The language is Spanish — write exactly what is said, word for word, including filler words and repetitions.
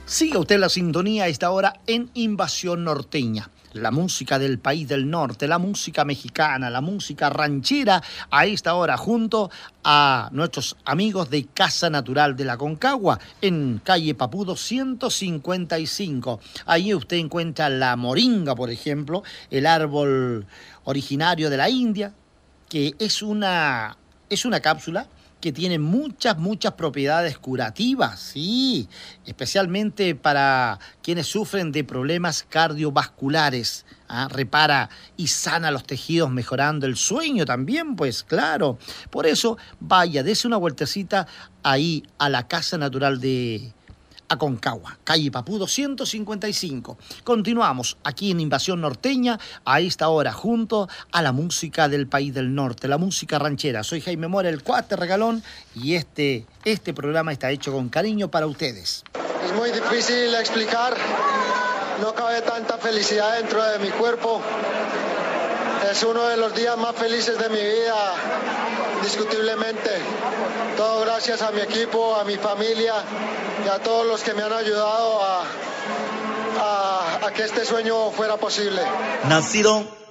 Siga usted la sintonía a esta hora en Invasión Norteña. La música del país del norte, la música mexicana, la música ranchera, a esta hora junto a nuestros amigos de Casa Natural de la Concagua, en calle Papudo ciento cincuenta y cinco. Ahí usted encuentra la moringa, por ejemplo, el árbol originario de la India, que es una, es una cápsula que tiene muchas, muchas propiedades curativas, sí, especialmente para quienes sufren de problemas cardiovasculares. ¿Ah? Repara y sana los tejidos, mejorando el sueño también, pues claro. Por eso, vaya, dése una vueltecita ahí a la Casa Natural de Aconcagua, calle Papudo ciento cincuenta y cinco. Continuamos aquí en Invasión Norteña a esta hora junto a la música del país del norte, la música ranchera. Soy Jaime Mora, el Cuate Regalón, y este, este programa está hecho con cariño para ustedes. Es muy difícil explicar, no cabe tanta felicidad dentro de mi cuerpo. Es uno de los días más felices de mi vida, indiscutiblemente. Todo gracias a mi equipo, a mi familia y a todos los que me han ayudado a, a, a que este sueño fuera posible. Nacido